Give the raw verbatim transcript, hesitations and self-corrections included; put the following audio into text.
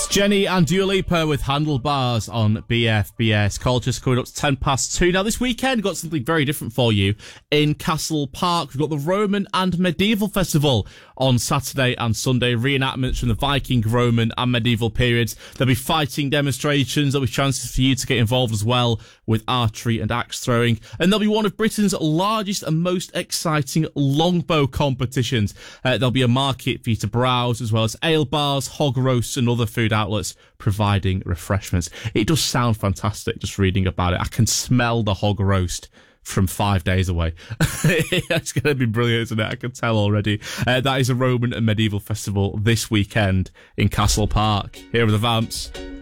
It's Jenny and Dua Lipa with Handlebars on B F B S. Culture's coming up to ten past two. Now, this weekend, we've got something very different for you in Castle Park. We've got the Roman and Medieval Festival on Saturday and Sunday. Reenactments from the Viking, Roman and Medieval periods. There'll be fighting demonstrations. There'll be chances for you to get involved as well with archery and axe throwing. And there'll be one of Britain's largest and most exciting longbow competitions. Uh, there'll be a market for you to browse, as well as ale bars, hog roasts and other food outlets providing refreshments. It does sound fantastic just reading about it. I can smell the hog roast from five days away. It's going to be brilliant, isn't it? I can tell already. Uh, that is a Roman and Medieval Festival this weekend in Castle Park. Here are the Vamps.